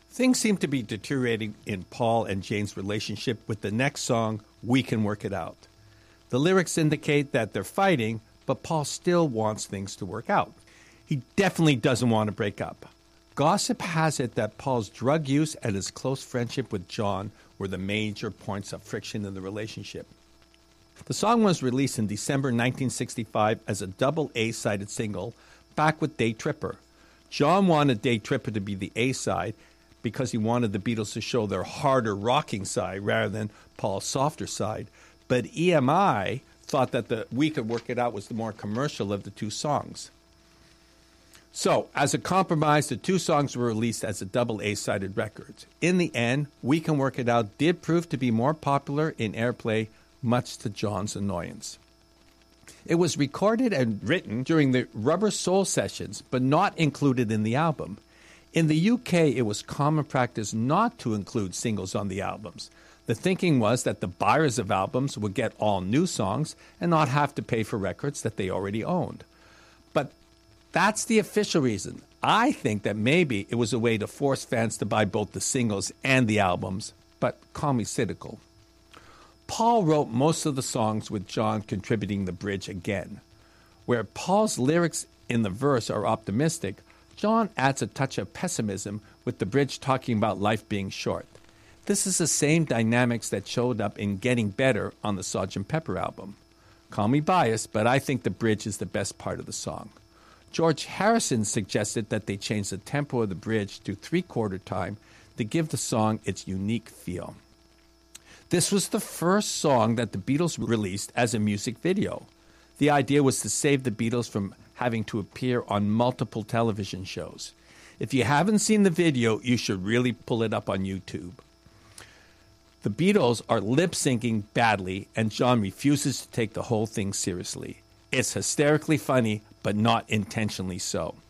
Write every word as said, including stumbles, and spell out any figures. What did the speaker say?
Things seem to be deteriorating in Paul and Jane's relationship with the next song, We Can Work It Out. The lyrics indicate that they're fighting, but Paul still wants things to work out. He definitely doesn't want to break up. Gossip has it that Paul's drug use and his close friendship with John were the major points of friction in the relationship. The song was released in December nineteen sixty-five as a double A-sided single, back with Day Tripper. John wanted Day Tripper to be the A-side because he wanted the Beatles to show their harder rocking side rather than Paul's softer side. But E M I thought that the We Could Work It Out was the more commercial of the two songs. So, as a compromise, the two songs were released as a double A-sided records. In the end, We Can Work It Out did prove to be more popular in airplay, much to John's annoyance. It was recorded and written during the Rubber Soul sessions, but not included in the album. In the U K, it was common practice not to include singles on the albums. The thinking was that the buyers of albums would get all new songs and not have to pay for records that they already owned. But that's the official reason. I think that maybe it was a way to force fans to buy both the singles and the albums, but call me cynical. Paul wrote most of the songs with John contributing the bridge again. Where Paul's lyrics in the verse are optimistic, John adds a touch of pessimism with the bridge talking about life being short. This is the same dynamics that showed up in Getting Better on the Sergeant Pepper album. Call me biased, but I think the bridge is the best part of the song. George Harrison suggested that they change the tempo of the bridge to three-quarter time to give the song its unique feel. This was the first song that the Beatles released as a music video. The idea was to save the Beatles from having to appear on multiple television shows. If you haven't seen the video, you should really pull it up on YouTube. The Beatles are lip-syncing badly, and John refuses to take the whole thing seriously. It's hysterically funny, but not intentionally so.